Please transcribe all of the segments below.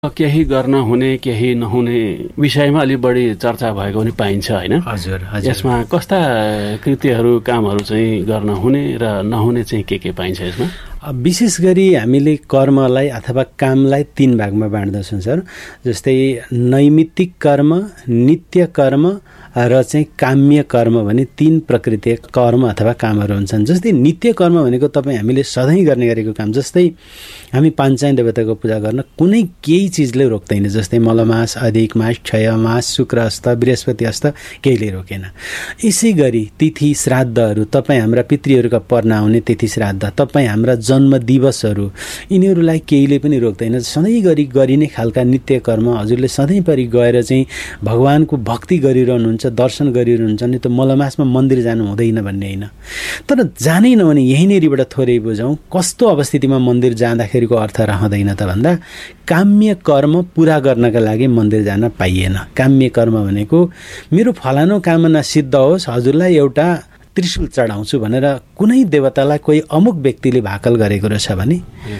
केही गर्न हुने केही नहुने विषयमा अलि बढी चर्चा भएको पनि पाइन्छ हैन? हजुर हजुर। यसमा कस्ता कृत्यहरू कामहरू चाहिँ गर्न हुने र नहुने चाहिँ के पाइन्छ यसमा? विशेष गरी हामीले कर्मलाई अथवा कामलाई 3 भागमा बाँड्दछौँ सर। जस्तै नैमित्तिक कर्म, नित्य कर्म र चाहिँ काम्य कर्म भने 3 प्रकृतिक कर्म अथवा कामहरू हुन्छन्। जस्तै नित्य कर्म भनेको तपाईँ हामीले सधैँ गर्ने गरेको काम। जस्तै हामी पाञ्चायन देवताको पूजा गर्न कुनै केही चिजले रोक्दैन। जस्तै मलमास, अधिक मास, क्षय मास, शुक्र हस्त, बृहस्पति हस्त केहीले रोकेन। यसै गरी तिथि श्राद्धहरू, तपाईँ हाम्रा पितृहरूका पर्ना आउने तिथि श्राद्ध, तपाईँ हाम्रा जन्म दिवसहरू, यिनीहरूलाई केहीले पनि रोक्दैन। सधैँ गरिने खालका नित्य कर्म हजुरले सधैँभरि गएर चाहिँ भगवानको भक्ति गरिरहनुहुन्छ, दर्शन गरिरहनुहुन्छ नि त मलमासमा मन्दिर जानु हुँदैन भन्ने होइन। तर जानै नहुने यहीँनेरिबाट थोरै बुझौँ कस्तो अवस्थितिमा मन्दिर जाँदाखेरिको अर्थ रहँदैन त भन्दा काम्य कर्म पुरा गर्नका लागि मन्दिर जान पाइएन। काम्य कर्म भनेको मेरो फलानु कामना सिद्ध होस्, हजुरलाई एउटा त्रिशूल चढाउँछु भनेर कुनै देवतालाई कोही अमुक व्यक्तिले भाकल गरेको रहेछ भने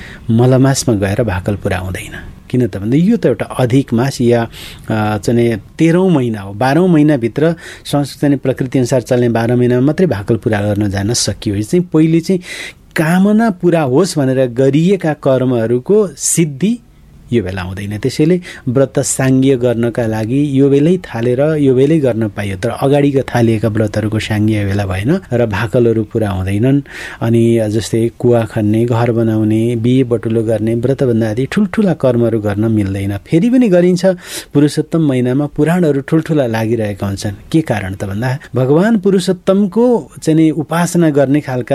मलमासमा गएर भाकल पुरा हुँदैन। किन त भन्दा यो त एउटा अधिक मास या चाहिँ 13औं महिना हो। 12औं महिनाभित्र संस्कृति प्रकृति अनुसार चल्ने 12 महिनामा मात्रै भाकल पुरा गर्न जान सकियो। यो चाहिँ पहिले चाहिँ कामना पुरा होस् भनेर गरिएका कर्महरूको सिद्धि यो बेला हुँदैन। त्यसैले व्रत साङ्ग्य गर्नका लागि यो बेलै थालेर यो बेलै गर्न पाइयो। तर अगाडिका थालिएका व्रतहरूको साङ्ग्य यो बेला भएन र भाकलहरू पुरा हुँदैनन्। अनि जस्तै कुवा खन्ने, घर बनाउने, बिहे बटुलो गर्ने, व्रतबन्ध आदि ठुल्ठुला कर्महरू गर्न मिल्दैन। फेरि पनि गरिन्छ। पुरुषोत्तम महिनामा पुराणहरू ठुल्ठुला लागिरहेका हुन्छन्। के कारण त भन्दा भगवान पुरुषोत्तमको चाहिँ उपासना गर्ने खालका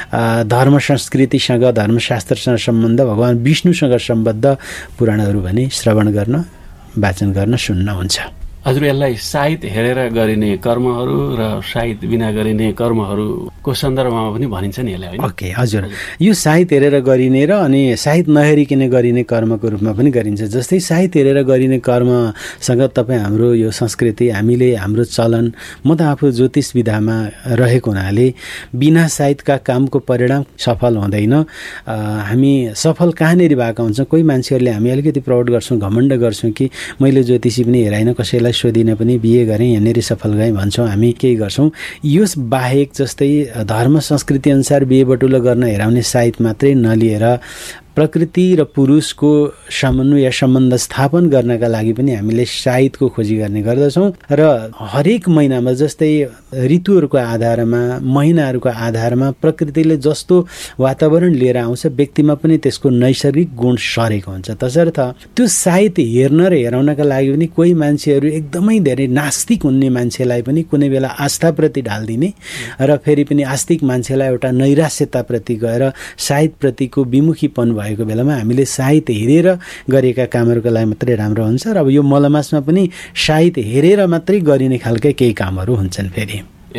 धर्म संस्कृतिसँग, धर्मशास्त्रसँग सम्बन्ध, भगवान विष्णुसँग सम्बद्ध पुराणहरू भने श्रवण गर्न, वाचन गर्न, सुन्न हुन्छ। हजुर, यसलाई साहित्य हेरेर गरिने कर्महरू र साहित्य बिना गरिने कर्महरूको सन्दर्भमा पनि भनिन्छ नि यसलाई, होइन? ओके, हजुर। यो साहित्य हेरेर गरिने र अनि साहित्य नहेरिकन गरिने कर्मको रूपमा पनि गरिन्छ। जस्तै साहित्य हेरेर गरिने कर्मसँग तपाईँ हाम्रो यो संस्कृति, हामीले हाम्रो चलन, म त आफू ज्योतिष विधामा रहेको हुनाले बिना साहित्यका कामको परिणाम सफल हुँदैन। हामी सफल कहाँनिर भएका हुन्छौँ? कोही मान्छेहरूले हामी अलिकति प्राउड गर्छौँ, घमण्ड गर्छौँ कि मैले ज्योतिषी पनि हेराइन, कसैलाई सोधिन पनि बिहे गरेँ, यहाँनिर सफल गएँ भन्छौँ, हामी केही गर्छौँ। यस बाहेक जस्तै धर्म संस्कृति अनुसार बिहे बटुलो गर्न हेराउने साहित्य मात्रै नलिएर प्रकृति र पुरुषको समन्वय या सम्बन्ध स्थापन गर्नका लागि पनि हामीले साहित्यको खोजी गर्ने गर्दछौँ। र हरेक महिनामा जस्तै ऋतुहरूको आधारमा, महिनाहरूको आधारमा प्रकृतिले जस्तो वातावरण लिएर आउँछ, व्यक्तिमा पनि त्यसको नैसर्गिक गुण सरेको हुन्छ। तसर्थ त्यो साहित्य हेर्न र हेराउनका लागि पनि कोही मान्छेहरू एकदमै धेरै नास्तिक हुने मान्छेलाई पनि कुनै बेला आस्थाप्रति ढालिदिने र फेरि पनि आस्तिक मान्छेलाई एउटा नैराश्यताप्रति गएर साहित्यप्रतिको विमुखीपन भएको बेलामा हामीले साहित्य हेरेर गरेका कामहरूको लागि मात्रै राम्रो हुन्छ। र अब यो मलमासमा पनि साहित्य हेरेर मात्रै गरिने खालकै केही कामहरू हुन्छन्। फेरि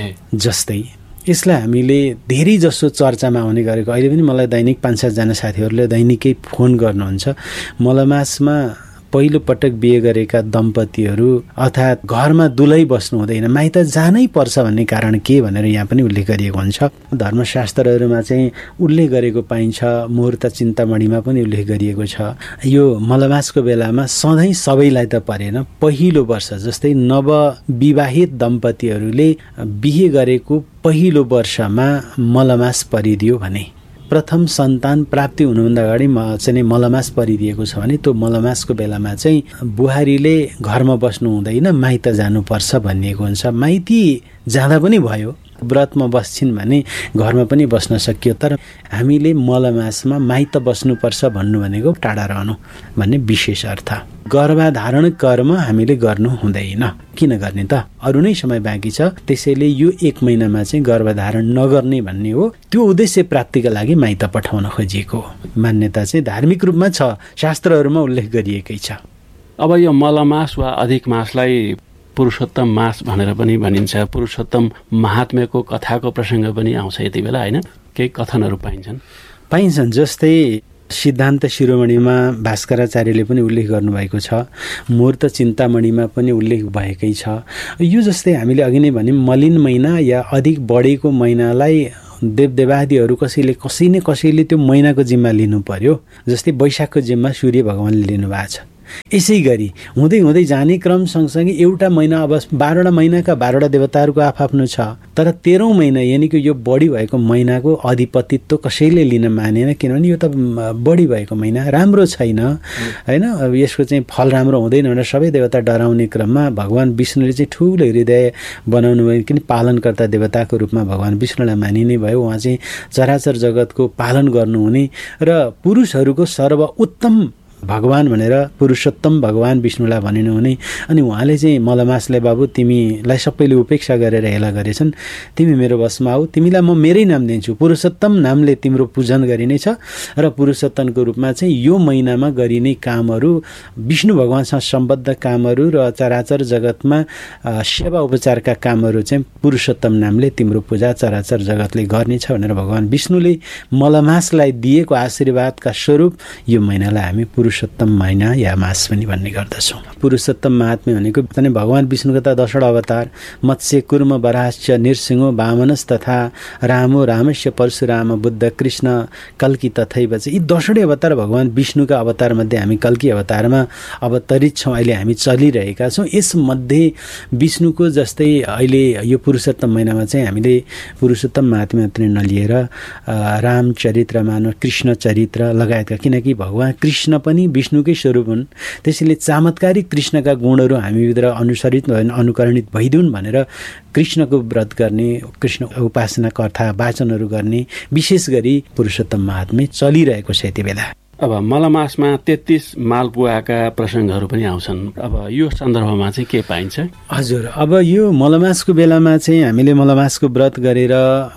जस्तै यसलाई हामीले धेरै जसो चर्चामा आउने गरेको, अहिले पनि मलाई दैनिक 5-7 जना साथीहरूले दैनिकै फोन गर्नुहुन्छ। मलमासमा पहिलो पटक बिहे गरेका दम्पतिहरू अर्थात् घरमा दुलै बस्नु हुँदैन, माइत जानै पर्छ भन्ने कारण के भनेर यहाँ पनि उल्लेख गरिएको हुन्छ। धर्मशास्त्रहरूमा चाहिँ उल्लेख गरेको पाइन्छ। मुहुर्त चिन्तामणिमा पनि उल्लेख गरिएको छ। यो मलमासको बेलामा सधैँ सबैलाई त परेन। पहिलो वर्ष जस्तै नवविवाहित दम्पतिहरूले बिहे गरेको पहिलो वर्षमा मलमास परिदियो भने, प्रथम सन्तान प्राप्ति हुनुभन्दा अगाडि चाहिँ मलमास परिदिएको छ भने त्यो मलमासको बेलामा चाहिँ बुहारीले घरमा बस्नु हुँदैन, माइत जानुपर्छ भनिएको हुन्छ। माइती जाँदा पनि भयो, व्रतमा बस्छिन् भने घरमा पनि बस्न सकियो। तर हामीले मलमासमा माइत बस्नुपर्छ भन्नु भनेको टाढा रहनु भन्ने विशेष अर्थ। गर्भाधारण कर्म हामीले गर्नु हुँदैन। किन गर्ने त? अरू नै समय बाँकी छ। त्यसैले यो 1 महिनामा चाहिँ गर्भधारण नगर्ने भन्ने हो। त्यो उद्देश्य प्राप्तिका लागि माइत पठाउन खोजिएको मान्यता चाहिँ धार्मिक रूपमा छ, शास्त्रहरूमा उल्लेख गरिएकै छ। अब यो मलमास वा अधिक मासलाई पुरुषोत्तम मास भनेर पनि भनिन्छ। पुरुषोत्तम महात्म्यको कथाको प्रसङ्ग पनि आउँछ यति बेला, होइन? केही कथनहरू पाइन्छन्। जस्तै सिद्धान्त शिरोमणिमा भास्कराचार्यले पनि उल्लेख गर्नुभएको छ। मुहुर्त चिन्तामणिमा पनि उल्लेख भएकै छ। यो जस्तै हामीले अघि नै भन्यौँ, मलिन महिना या अधिक बढेको महिनालाई देवदेवादीहरू कसैले त्यो महिनाको जिम्मा लिनु पर्यो। जस्तै वैशाखको जिम्मा सूर्य भगवानले लिनुभएको छ। यसै गरी हुँदै हुँदै जाने क्रम सँगसँगै एउटा महिना अब 12वटा महिनाका 12वटा देवताहरूको आफ्नो छ, तर 13औं महिना यानि कि यो बढी भएको महिनाको अधिपतित्व कसैले लिन मानेन, किनभने यो त बढी भएको महिना राम्रो छैन होइन। अब यसको चाहिँ फल राम्रो हुँदैन भनेर सबै देवता डराउने क्रममा भगवान विष्णुले चाहिँ ठुलो हृदय बनाउनु भयो, किन पालनकर्ता देवताको रूपमा भगवान विष्णुलाई मानिने भयो। उहाँ चाहिँ चराचर जगतको पालन गर्नुहुने र पुरुषहरूको सर्वोत्तम भगवान भनेर पुरुषोत्तम भगवान विष्णुलाई भनिनु हुने। अनि उहाँले चाहिँ मलमासलाई बाबु तिमीलाई सबैले उपेक्षा गरेर हेला गरेछन्, तिमी मेरो वशमा आऊ, तिमीलाई म मेरै नाम दिन्छु, पुरुषोत्तम नामले तिम्रो पूजन गरिनेछ र पुरुषोत्तमको रूपमा चाहिँ यो महिनामा गरिने कामहरू विष्णु भगवानसँग सम्बद्ध कामहरू र चराचर जगतमा सेवा उपचारका कामहरू चाहिँ पुरुषोत्तम नामले तिम्रो पूजा चराचर जगतले गर्नेछ भनेर भगवान विष्णुले मलमासलाई दिएको आशीर्वादका स्वरूप यो महिनालाई हामी पुरुषोत्तम महिना या मास पनि भन्ने गर्दछौँ। पुरुषोत्तम महात्म्य भनेको भगवान विष्णुका त 10वटा अवतार मत्स्य कुर्म वराहश्च नृसिंहो वामनस तथा रामो रामस्य परशुराम बुद्ध कृष्ण कल्की तथैव चाहिँ यी 10वटै अवतार भगवान विष्णुका अवतार मध्ये हामी कल्की अवतारमा अवतरित छौँ, अहिले हामी चलिरहेका छौँ। यसमध्ये विष्णुको जस्तै अहिले यो पुरुषोत्तम महिनामा चाहिँ हामीले पुरुषोत्तम महात्म्य मात्रै नलिएर रामचरित्र मानव कृष्ण चरित्र लगायतका, किनकि भगवान कृष्ण पनि विष्णुकै स्वरूप हुन्, त्यसैले चमत्कारिक कृष्णका गुणहरू हामीभित्र अनुसरित अनुकरणित भइदिउन् भनेर कृष्णको व्रत गर्ने, कृष्ण उपासना कथा वाचनहरू गर्ने विशेष गरी पुरुषोत्तम महात्म्य चलिरहेको छ यति बेला। अब मलमासमा 33 मालपुवाका प्रसङ्गहरू पनि आउँछन्, अब यो सन्दर्भमा चाहिँ के पाइन्छ? हजुर, अब यो मलमासको बेलामा चाहिँ हामीले मलमासको व्रत गरेर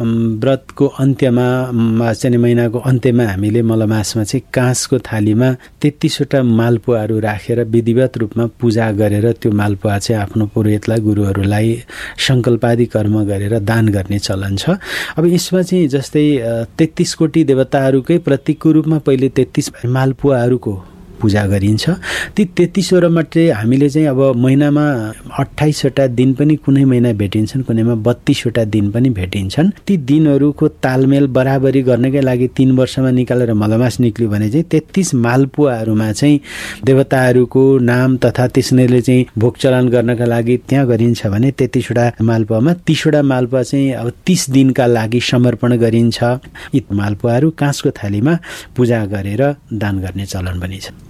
व्रतको अन्त्यमा चाहिँ महिनाको अन्त्यमा हामीले मलमासमा चाहिँ काँसको थालीमा 33वटा मालपुवाहरू राखेर विधिवत रूपमा पूजा गरेर त्यो मालपुवा चाहिँ आफ्नो पुरोहितलाई गुरुहरूलाई सङ्कल्पादि कर्म गरेर दान गर्ने चलन छ। अब यसमा चाहिँ जस्तै 33 कोटी देवताहरूकै प्रतीकको रूपमा पहिले 33 मालपुवाहरूको पूजा गरिन्छ। ती 33वटा मात्रै हामीले चाहिँ अब महिनामा 28वटा दिन पनि कुनै महिना भेटिन्छन्, कुनैमा 32वटा दिन पनि भेटिन्छन्। ती दिनहरूको तालमेल बराबरी गर्नकै लागि 3 वर्षमा निकालेर मलमास निक्ल्यो भने चाहिँ 33 मालपुवाहरूमा चाहिँ देवताहरूको नाम तथा त्यसैले चाहिँ भोग चलन गर्नका लागि त्यहाँ गरिन्छ भने 33वटा मालपुवामा 30वटा मालपुवा चाहिँ अब 30 दिनका लागि समर्पण गरिन्छ। यी मालपुवाहरू काँसको थालीमा पूजा गरेर दान गर्ने चलन पनि छ।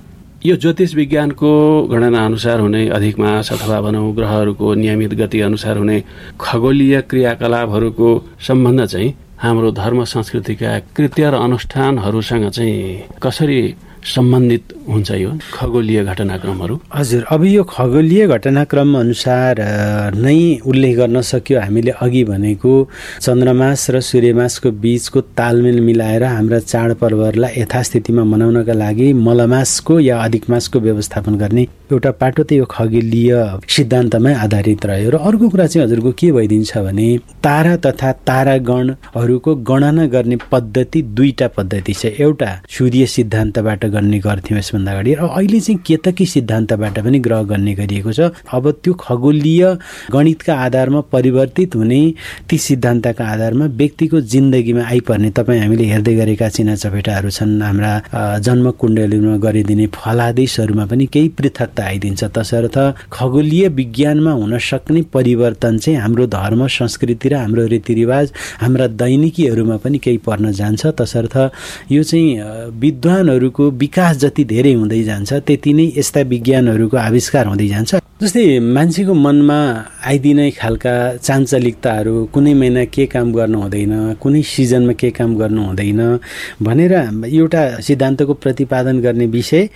यो ज्योतिष विज्ञानको गणना अनुसार हुने अधिक मास अथवा भनौँ ग्रहहरूको नियमित गति अनुसार हुने खगोलीय क्रियाकलापहरूको सम्बन्ध चाहिँ हाम्रो धर्म संस्कृतिका कृत्य र अनुष्ठानहरूसँग चाहिँ कसरी सम्बन्धित हुन्छ यो खगोलीय घटनाक्रमहरू? हजुर, अब यो खगोलीय घटनाक्रम अनुसार नै उल्लेख गर्न सक्यो हामीले अघि भनेको चन्द्रमास र सूर्यमासको बीचको तालमेल मिलाएर हाम्रा चाडपर्वहरूलाई यथास्थितिमा मनाउनका लागि मलमासको या अधिक मासको व्यवस्थापन गर्ने एउटा पाटो त यो खगोलीय सिद्धान्तमै आधारित रह्यो। र अर्को कुरा चाहिँ हजुरको के भइदिन्छ भने तारा तथा तारागणहरूको गणना गर्ने पद्धति 2टा पद्धति छ। एउटा सूर्य सिद्धान्तबाट गर्ने गर्थ्यौँ यसभन्दा अगाडि, र अहिले चाहिँ केतकी सिद्धान्तबाट पनि ग्रह गर्ने गरिएको छ। अब त्यो खगोलीय गणितका आधारमा परिवर्तित हुने ती सिद्धान्तका आधारमा व्यक्तिको जिन्दगीमा आइपर्ने तपाईँ हामीले हेर्दै गरेका चिना चपेटाहरू छन्, हाम्रा जन्म कुण्डलीमा गरिदिने फलादेशहरूमा पनि केही पृथकता आइदिन्छ। तसर्थ खगोलीय विज्ञानमा हुन सक्ने परिवर्तन चाहिँ हाम्रो धर्म संस्कृति र हाम्रो रीतिरिवाज हाम्रा दैनिकीहरूमा पनि केही पर्न जान्छ। तसर्थ यो चाहिँ विद्वानहरूको विकास जति धेरै हुँदै जान्छ त्यति नै यस्ता विज्ञानहरूको आविष्कार हुँदै जान्छ। जस्तै मान्छेको मनमा आइदिने खालका चाञ्चलिकताहरू, कुनै महिना के काम गर्नु हुँदैन, कुनै सिजनमा के काम गर्नु हुँदैन भनेर एउटा सिद्धान्तको प्रतिपादन गर्ने विषय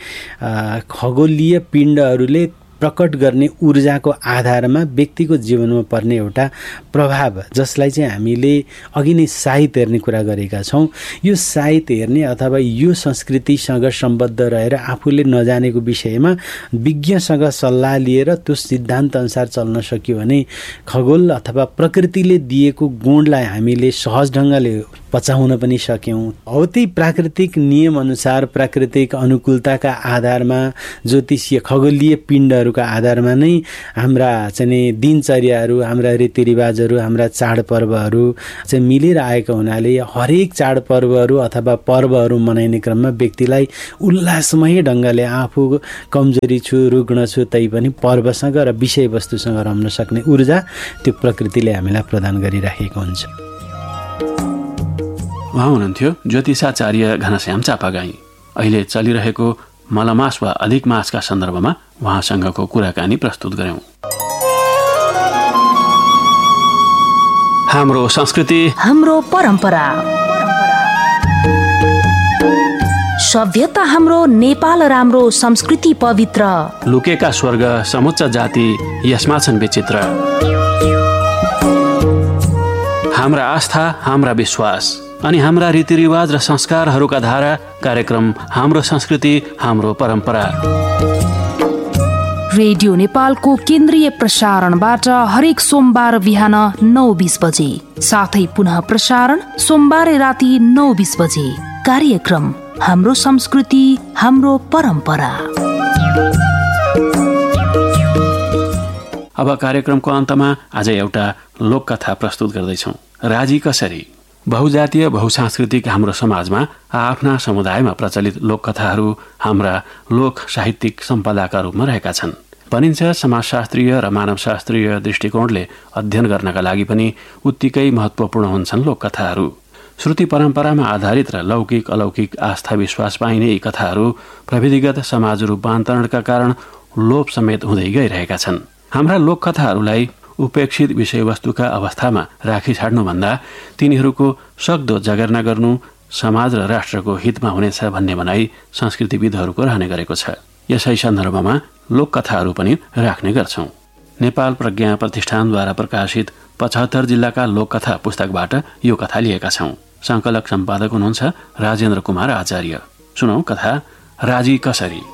खगोलीय पिण्डहरूले प्रकट गर्ने ऊर्जाको आधारमा व्यक्तिको जीवनमा पर्ने एउटा प्रभाव, जसलाई चाहिँ हामीले अघि नै साहित्य हेर्ने कुरा गरेका छौँ। यो साहित्य हेर्ने अथवा यो संस्कृतिसँग सम्बद्ध रहेर आफूले नजानेको विषयमा विज्ञसँग सल्लाह लिएर त्यो सिद्धान्त अनुसार चल्न सक्यो भने खगोल अथवा प्रकृतिले दिएको गुणलाई हामीले सहज ढङ्गले पचाउन पनि सक्यौँ। हो त्यही प्राकृतिक नियम अनुसार प्राकृतिक अनुकूलताका आधारमा ज्योतिषीय खगोलीय पिण्डहरूका आधारमा नै हाम्रा चाहिँ दिनचर्याहरू, हाम्रा रीतिरिवाजहरू, हाम्रा चाडपर्वहरू चाहिँ मिलेर आएको हुनाले हरेक चाडपर्वहरू अथवा पर्वहरू मनाइने क्रममा व्यक्तिलाई उल्लासमय ढङ्गले आफू कमजोरी छु, रुग्ण छु तै पनि पर्वसँग र विषयवस्तुसँग रम्न सक्ने ऊर्जा त्यो प्रकृतिले हामीलाई प्रदान गरिराखेको हुन्छ। उहाँ हुनुहुन्थ्यो ज्योतिषाचार्य घनश्याम चापागाई। अहिले चलिरहेको मलमास वा अधिक मासका सन्दर्भमा उहाँसँगको कुराकानी प्रस्तुत गर्यौं। हाम्रो संस्कृति, हाम्रो परम्परा, सभ्यता हाम्रो नेपाल राम्रो, संस्कृति पवित्र, लुकेका स्वर्ग समुच्च जाति यसमा छन् विचित्र। हाम्रा आस्था, हाम्रा विश्वास अनि हाम्रा रीतिरिवाज र संस्कारहरूका धारा कार्यक्रम हाम्रो संस्कृति, हाम्रो परम्परा। रेडियो नेपालको केन्द्रीय प्रसारणबाट हरेक सोमबार बिहान 9:20 बजे, साथै पुनः प्रसारण सोमबार राति 9:20 बजे। कार्यक्रम हाम्रो संस्कृति, हाम्रो परम्परा। अब कार्यक्रमको अन्तमा आज एउटा लोककथा प्रस्तुत गर्दैछौँ। राजी कसरी। बहुजातीय बहुसांस्कृतिक हाम्रो समाजमा आफ्ना समुदायमा प्रचलित लोककथाहरू हाम्रा लोक साहित्यिक सम्पदाका रूपमा रहेका छन्। भनिन्छ समाजशास्त्रीय र मानवशास्त्रीय दृष्टिकोणले अध्ययन गर्नका लागि पनि उत्तिकै महत्त्वपूर्ण हुन्छन् लोककथाहरू। श्रुति परम्परामा आधारित र लौकिक अलौकिक आस्था विश्वास पाइने यी कथाहरू प्रविधिगत समाज रूपान्तरणका कारण लोप समेत हुँदै गइरहेका छन्। हाम्रा लोककथाहरूलाई उपेक्षित विषयवस्तुका अवस्थामा राखी छाड्नुभन्दा तिनीहरूको सक्दो जगेर्ना गर्नु समाज र राष्ट्रको हितमा हुनेछ भन्ने भनाइ संस्कृतिविदहरूको रहने गरेको छ। यसै सन्दर्भमा लोककथाहरू पनि राख्ने गर्छौं। नेपाल प्रज्ञा प्रतिष्ठानद्वारा प्रकाशित 75 जिल्लाका लोककथा पुस्तकबाट यो कथा लिएका छौं। संकलक सम्पादक हुनुहुन्छ राजेन्द्र कुमार आचार्य। सुनौ कथा राजी कसरी।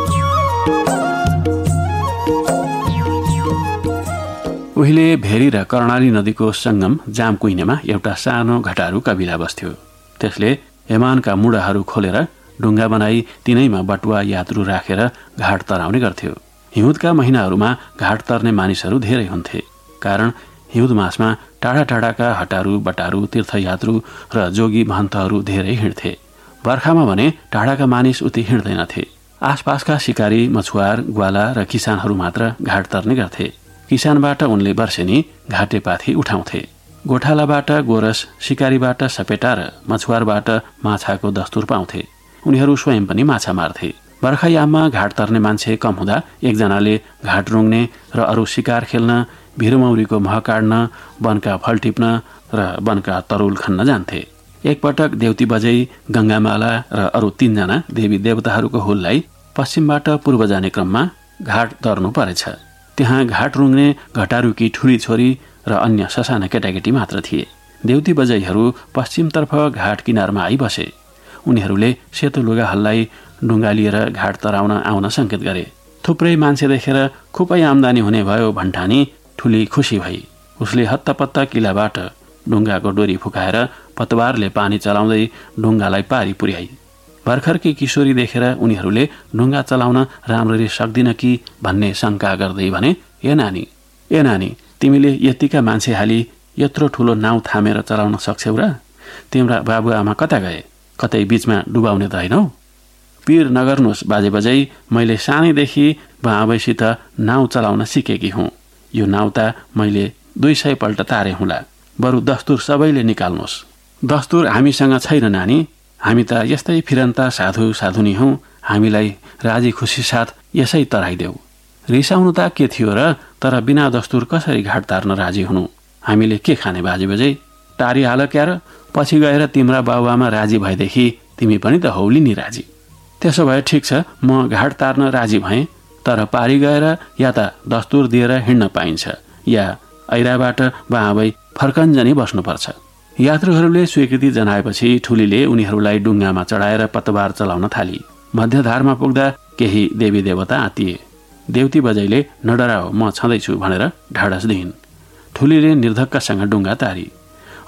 उहिले भेरी र कर्णाली नदीको सङ्गम जामकुइनेमा एउटा सानो घटारू कबिला बस्थ्यो। त्यसले यमानका मुढाहरू खोलेर ढुङ्गा बनाई तिनैमा बटुवा यात्रु राखेर घाट तराउने गर्थ्यो। हिउँदका महिनाहरूमा घाट तर्ने मानिसहरू धेरै हुन्थे, कारण हिउँद मासमा टाढा टाढाका हटारू बटारू तीर्थयात्रु र जोगी महन्तहरू धेरै हिँड्थे। बर्खामा भने टाढाका मानिस उति हिँड्दैनथे। आसपासका शिकारी, मछुवार, ग्वाला र किसानहरू मात्र घाट तर्ने गर्थे। किसानबाट उनले वर्षेनी घाटेपाथी उठाउँथे। गोठालाबाट गोरस, शिकारीबाट सपेटा र मछुवारबाट माछाको दस्तुर पाउँथे। उनीहरू स्वयं पनि माछा मार्थे। बर्खायाममा घाट तर्ने मान्छे कम हुँदा एकजनाले घाट रुङ्ने र अरू शिकार खेल्न, भिरुमौरीको मह काट्न, वनका फल टिप्न र वनका तरुल खन्न जान्थे। एकपटक देउती बजै, गङ्गामाला र अरू 3 जना देवी देवताहरूको हुललाई पश्चिमबाट पूर्व जाने क्रममा घाट तर्नु परेछ। त्यहाँ घाट रुङ्ने घटारुकी ठुली छोरी र अन्य ससाना केटाकेटी मात्र थिए। देउती बजैहरू पश्चिमतर्फ घाट किनारमा आइबसे। उनीहरूले सेतो लुगा हल्लाई ढुङ्गा लिएर घाट तराउन आउन सङ्केत गरे। थुप्रै मान्छे देखेर खुबै आम्दानी हुने भयो भन्ठानी ठुली खुसी भई। उसले हत्तपत्त किलाबाट ढुङ्गाको डोरी फुकाएर पतवारले पानी चलाउँदै ढुङ्गालाई पारी पुर्याई। भर्खरकी किशोरी देखेर उनीहरूले ढुङ्गा चलाउन राम्ररी सक्दिन कि भन्ने शङ्का गर्दै भने, ए नानी, तिमीले यतिका मान्छे हाली यत्रो ठुलो नाउँ थामेर चलाउन सक्छौ र? तिम्रा बाबुआमा कता गए? कतै बीचमा डुबाउने त हैनौ? पीर नगर्नुहोस् बाजे बजै, मैले सानैदेखि बाबैसित नाउँ चलाउन सिकेकी हुँ। यो नाउँ त मैले 200 पल्ट तारे हुँला। बरु दस्तुर सबैले निकाल्नुहोस्। दस्तुर हामीसँग छैन नानी, हामी त यस्तै फिरन्ता साधु साधुनी हौँ। हामीलाई राजी खुसी साथ यसै तराइदेऊ। रिसाउनु त के थियो र, तर बिना दस्तुर कसरी घाट तार्न राजी हुनु? हामीले के खाने बाजे बजै? तारी हाल क्या र? पछि गएर तिम्रा बाबुआमा राजी भएदेखि तिमी पनि त हौली नि राजी। त्यसो भए ठिक छ, म घाट तार्न राजी भएँ, तर पारी गएर या त दस्तुर दिएर हिँड्न पाइन्छ या ऐराबाट बाबै फर्कन्जनी बस्नुपर्छ। यात्रुहरूले स्वीकृति जनाएपछि ठुलीले उनीहरूलाई डुङ्गामा चढाएर पतवार चलाउन थाली। मध्यधारमा पुग्दा केही देवी देवता आतिए। देउती बजैले नडराओ, म छँदैछु भनेर ढाडस दिइन्। ठुलीले निर्धक्कसँग डुङ्गा तारी।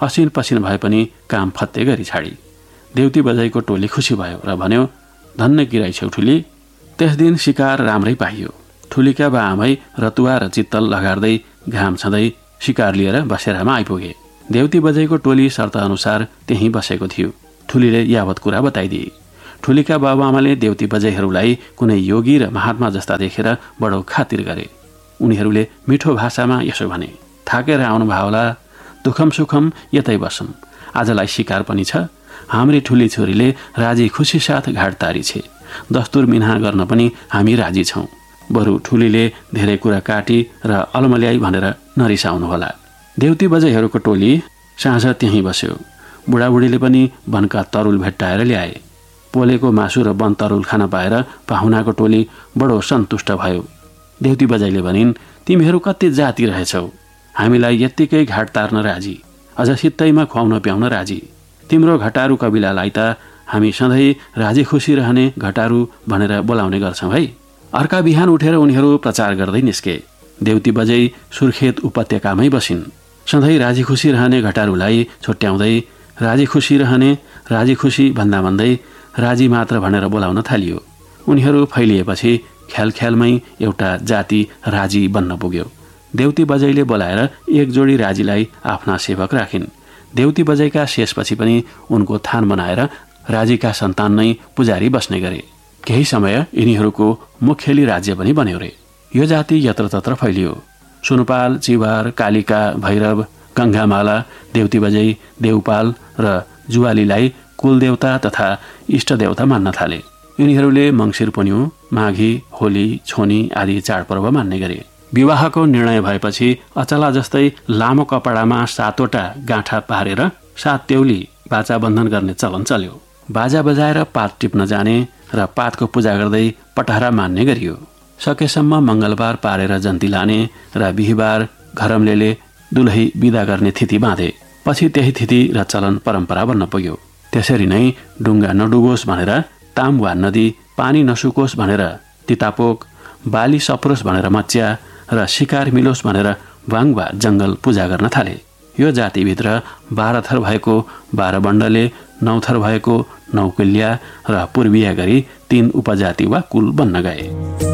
असिन पसिन भए पनि काम फत्ते गरी छाडी। देउती बजाईको टोली खुसी भयो र भन्यो, धन्य किराई छेउ ठुली, त्यस दिन शिकार राम्रै पाइयो। ठुलीका बा आमै रतुवा र चित्तल लगार्दै घाम छँदै शिकार लिएर बसेरामा आइपुगे। देउती बजाईको टोली शर्त अनुसार त्यहीँ बसेको थियो। ठुलीले यावत कुरा बताइदिए। ठुलीका बाबुआमाले देउती बजाईहरूलाई कुनै योगी र महात्मा जस्ता देखेर बडो खातिर गरे। उनीहरूले मिठो भाषामा यसो भने, थाकेर आउनुभयो होला, दुखम सुखम यतै बसौँ, आजलाई शिकार पनि छ। हाम्री ठुली छोरीले राजी खुसी साथ घाट तारी छे, दस्तुर मिना गर्न पनि हामी राजी छौँ। बरु ठुलीले धेरै कुरा काटी र अलमल्याई भनेर नरिसाउनु होला। देउती बजाईहरूको टोली साँझ त्यहीँ बस्यो। बुढाबुढीले पनि वनका तरुल भेट्टाएर ल्याए। पोलेको मासु र वन तरुल खान पाएर पाहुनाको टोली बडो सन्तुष्ट भयो। देउती बजाईले भनिन्, तिमीहरू कति जाति रहेछौ, हामीलाई यत्तिकै घाट तार्न राजी, अझ सित्तैमा खुवाउन प्याउन राजी। तिम्रो घटारू कबिलालाई त हामी सधैँ राजी खुसी रहने घटारू भनेर बोलाउने गर्छौँ है। अर्का बिहान उठेर उनीहरू प्रचार गर्दै निस्के। देउती बजाई सुर्खेत उपत्यकामै बसिन्। सधैँ राजी खुसी रहने घटारूलाई छुट्याउँदै राजी खुसी रहने, राजी खुसी भन्दा भन्दै राजी मात्र भनेर बोलाउन थालियो। उनीहरू फैलिएपछि ख्याल ख्यालमै एउटा जाति राजी बन्न पुग्यो। देउती बजाईले बोलाएर एक जोडी राजीलाई आफ्ना सेवक राखिन्। देउती बजाईका शेषपछि पनि उनको थान बनाएर राजीका सन्तान नै पुजारी बस्ने गरे। केही समय यिनीहरूको मुख्यली राज्य पनि बन्यो रे। यो जाति यत्रतत्र फैलियो। सुनपाल, चिवार, कालिका, भैरव, गङ्गामाला, देउती बजाई, देउपाल र जुवालीलाई कुलदेवता तथा इष्टदेवता मान्न थाले। यिनीहरूले मङ्सिर पुन्यु, माघी, होली, छोनी आदि चाडपर्व मान्ने गरे। विवाहको निर्णय भएपछि अचला जस्तै लामो कपडामा 7वटा गाँठा पारेर 7 त्यौली बाचा बन्धन गर्ने चलन चल्यो। बाजा बजाएर पात टिप्न जाने र पातको पूजा गर्दै पटहरा मान्ने गरियो। सकेसम्म मङ्गलबार पारेर जन्ती लाने र बिहिबार घरम्लेले दुलही बिदा गर्ने तिथि बाँधे। पछि त्यही तिथि र चलन परम्परा बन्न पुग्यो। त्यसरी नै डुङ्गा नडुबोस् भनेर ताम वा नदी, पानी नसुकोस् भनेर तितापोक, बाली सप्रोस भनेर मच्या र शिकार मिलोस् भनेर वाङ वा जङ्गल पूजा गर्न थाले। यो जातिभित्र 12 थर भएको 12 बण्डले, 9 थर भएको 9 कुल्या र पूर्वीय गरी 3 उपजाति वा कुल बन्न गए।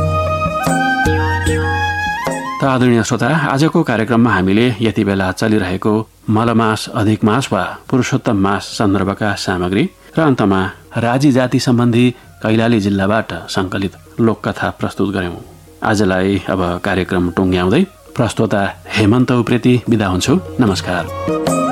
त आदरणीय श्रोता, आजको कार्यक्रममा हामीले यति बेला चलिरहेको मलमास, अधिक मास वा पुरुषोत्तम मास सन्दर्भका सामग्री र अन्तमा राजी जाति सम्बन्धी कैलाली जिल्लाबाट सङ्कलित लोककथा प्रस्तुत गर्यौं। आजलाई अब कार्यक्रम टुङ्ग्याउँदै प्रस्तोता हेमन्त उप्रेती बिदा हुन्छु। नमस्कार।